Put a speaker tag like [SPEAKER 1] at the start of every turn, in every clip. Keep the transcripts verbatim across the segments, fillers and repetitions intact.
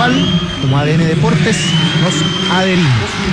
[SPEAKER 1] cual, como A D N Deportes, nos adherimos.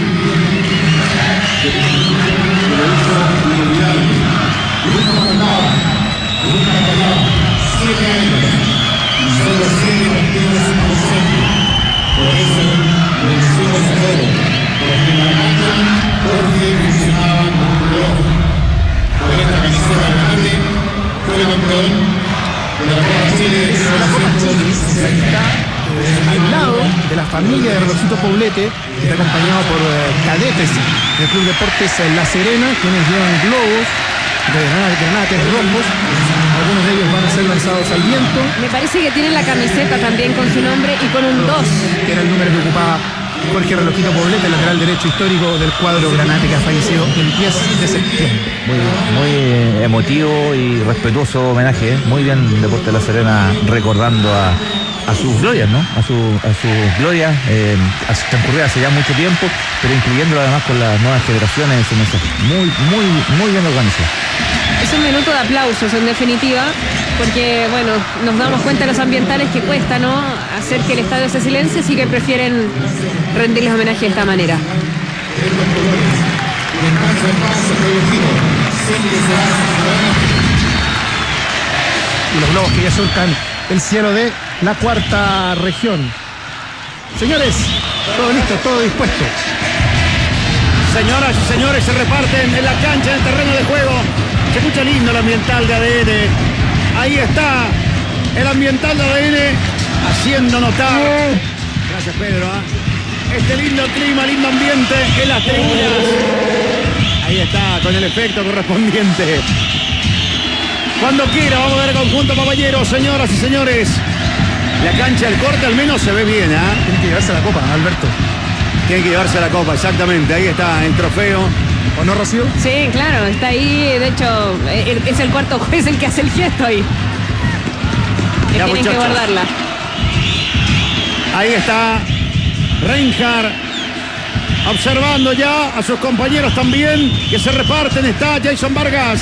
[SPEAKER 1] Al lado de la familia de Relojito Poblete, que está acompañado por eh, cadetes del Club Deportes La Serena, quienes llevan globos de granates, granates rojos. Algunos de ellos van a ser lanzados al viento.
[SPEAKER 2] Me parece que tienen la camiseta también con su nombre y con un dos.
[SPEAKER 1] Que era el número que ocupaba Jorge Relojito Poblete, lateral derecho histórico del cuadro granate, que ha fallecido el diez de septiembre.
[SPEAKER 3] Muy, muy emotivo y respetuoso homenaje, ¿eh? Muy bien Deportes La Serena recordando a, a sus glorias, ¿no? A, su, a sus glorias, eh, transcurridas hace ya mucho tiempo, pero incluyéndolo además con las nuevas generaciones en su mensaje. Muy, muy, muy bien organizado.
[SPEAKER 2] Es un minuto de aplausos, en definitiva, porque, bueno, nos damos cuenta los ambientales que cuesta, ¿no?, hacer que el estadio se silencie, así que prefieren rendirles homenaje de esta manera.
[SPEAKER 1] Y los globos que ya surcan el cielo de la cuarta región. Señores, todo listo, todo dispuesto.
[SPEAKER 4] Señoras y señores, se reparten en la cancha, en el terreno de juego. Se escucha lindo el ambiental de A D N. Ahí está el ambiental de A D N haciendo notar. Gracias, Pedro. ¿eh? Este lindo clima, lindo ambiente en las tribunas. Ahí está, con el efecto correspondiente. Cuando quiera, vamos a ver el conjunto papayero, señoras y señores. La cancha del corte al menos se ve bien, ¿ah? ¿eh?
[SPEAKER 1] Tiene que llevarse la copa, Alberto.
[SPEAKER 4] Tiene que llevarse la copa, exactamente. Ahí está el trofeo.
[SPEAKER 1] ¿O no, Rocío?
[SPEAKER 2] Sí, claro, está ahí. De hecho, es el cuarto juez el que hace el gesto ahí. Que
[SPEAKER 4] ya,
[SPEAKER 2] tienen
[SPEAKER 4] muchachos,
[SPEAKER 2] que guardarla.
[SPEAKER 4] Ahí está Reinhardt observando ya a sus compañeros también que se reparten. Está Jason Vargas,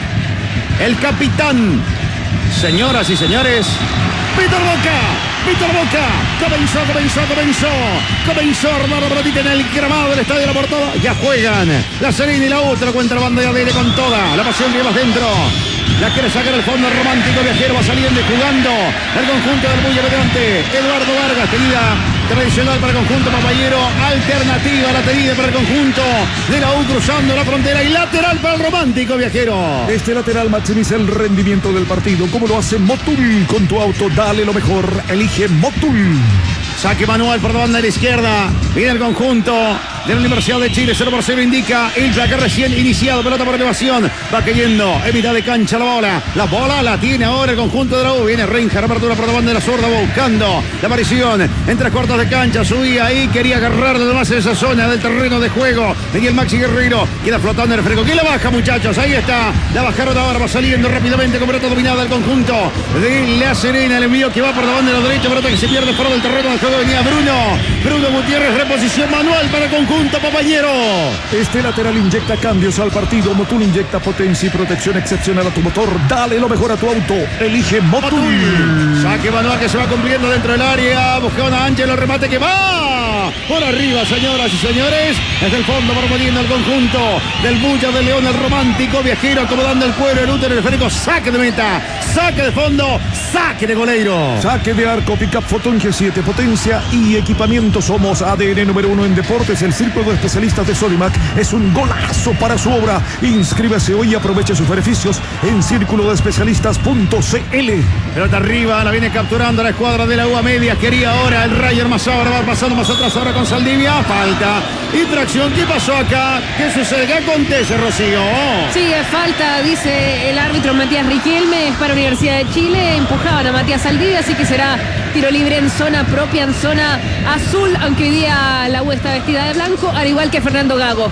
[SPEAKER 4] el capitán. Señoras y señores, Víctor Boca, Víctor Boca, comenzó, comenzó, comenzó, comenzó a rodar ratita en el grabado del Estadio de la Portada. Ya juegan La Serena y la otra cuenta la banda de A D N con toda la pasión que llevas dentro. La quiere sacar el fondo, el romántico viajero va saliendo y jugando el conjunto del muy elegante Eduardo Vargas. Tenida tradicional para el conjunto papayero, alternativa la tenida para el conjunto de la U, cruzando la frontera, y lateral para el romántico viajero.
[SPEAKER 5] Este lateral maximiza el rendimiento del partido, como lo hace Motul. Con tu auto, dale lo mejor, elige Motul.
[SPEAKER 4] Saque manual por la banda de la izquierda. Viene el conjunto de la Universidad de Chile. cero por cero indica el placar recién iniciado. Pelota por elevación. Va cayendo en mitad de cancha la bola. La bola la tiene ahora el conjunto de la U. Viene Reinhardt. Apertura por la banda de la zurda. Buscando la aparición en tres cuartos de cancha. Subía ahí. Quería agarrar nada más en esa zona del terreno de juego. Venía el Maxi Guerrero. Queda flotando en el fresco. ¿Quién la baja, muchachos? Ahí está. La bajaron ahora. Va saliendo rápidamente con pelota dominada el conjunto de La Serena. El envío que va por la banda de la derecha. Pelota que se pierde fuera del terreno de juego. Venía Bruno. Bruno Gutiérrez. Reposición manual para el conjunto papayero.
[SPEAKER 5] Este lateral inyecta cambios al partido. Motul inyecta potencia y protección excepcional a tu motor. Dale lo mejor a tu auto. Elige Motul.
[SPEAKER 4] Motul. Saque manual que se va cumpliendo dentro del área. Buscaba a Ángel. El remate que va por arriba, señoras y señores. Desde el fondo proponiendo el conjunto del Bulla de León, el romántico viajero, acomodando el cuero, el útero, el esférico. Saque de meta. Saque de fondo. Saque de goleiro.
[SPEAKER 5] Saque de arco. Pickup Photon G siete. Potencia y equipamiento. Somos A D N número uno en deportes. El círculo de especialistas de Sodimac es un golazo para su obra. Inscríbase hoy y aproveche sus beneficios en círculo de especialistas punto c l.
[SPEAKER 4] Pelota arriba, la viene capturando la escuadra de la U a medias. Quería ahora el Rayer Mazabra, va pasando más atrás ahora con Saldivia. Falta y tracción. ¿Qué pasó acá? ¿Qué sucede? ¿Qué acontece, Rocío?
[SPEAKER 2] Sí, falta, dice el árbitro Matías Riquelme, es para Universidad de Chile. Empujaban a Matías Saldivia, así que será tiro libre en zona propia, en zona azul, aunque hoy día la U está vestida de blanco, al igual que Fernando Gago.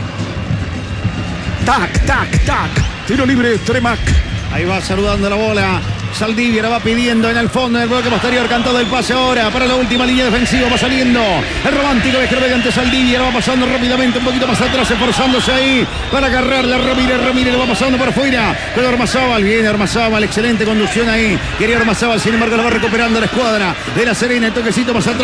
[SPEAKER 5] Tac, tac, tac. Tiro libre, Tremac.
[SPEAKER 4] Ahí va saludando la bola. Saldivia la va pidiendo en el fondo del bloque posterior, cantado el pase ahora para la última línea defensiva, va saliendo el romántico viajero mediante Saldivia, la va pasando rápidamente un poquito más atrás, esforzándose ahí para agarrarla. Ramírez, Ramírez lo va pasando por fuera con Ormazábal, viene Ormazábal, excelente conducción ahí, quería Ormazábal, sin embargo la va recuperando la escuadra de La Serena, el toquecito más atrás.